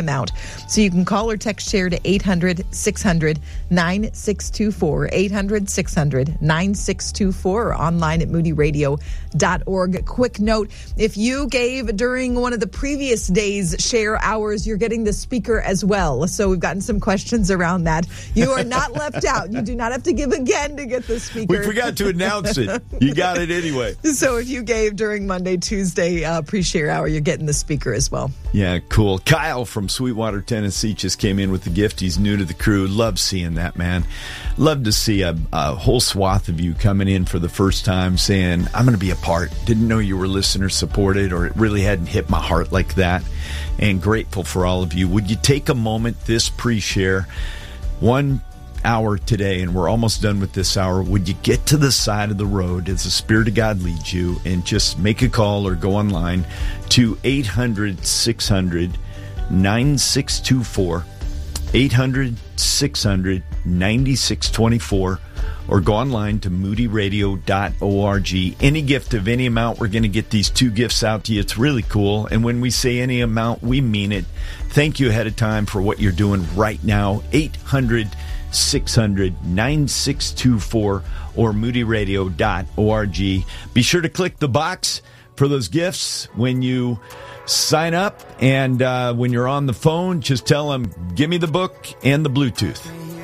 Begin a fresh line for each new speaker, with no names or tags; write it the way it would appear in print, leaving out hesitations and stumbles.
amount. So you can call or text share to 800-600-9624, 800-600-9624, or online at moodyradio.org. Quick note, if you gave during one of the previous days' share hours, you're getting the speaker as well. So we've gotten some questions around that. You are not left out. You do not have to give again to get the speaker.
We forgot to announce it. You got it anyway.
So if you gave during Monday, Tuesday pre-share hour, you're getting the speaker as well.
Yeah, cool. Kyle from Sweetwater, Tennessee just came in with the gift. He's new to the crew. Love seeing that, man. Love to see a whole swath of you coming in for the first time saying, I'm going to be a part. Didn't know you were listener supported, or it really hadn't hit my heart like that. And grateful for all of you. Would you take a moment this pre-share, 1 hour today, and we're almost done with this hour, would you get to the side of the road as the Spirit of God leads you and just make a call or go online to 800-600-9624, 800-600-9624, or go online to moodyradio.org. Any gift of any amount, we're going to get these 2 gifts out to you. It's really cool. And when we say any amount, we mean it. Thank you ahead of time for what you're doing right now. 800-600-9624 or moodyradio.org. Be sure to click the box for those gifts when you sign up. And when you're on the phone, just tell them, give me the book and the Bluetooth.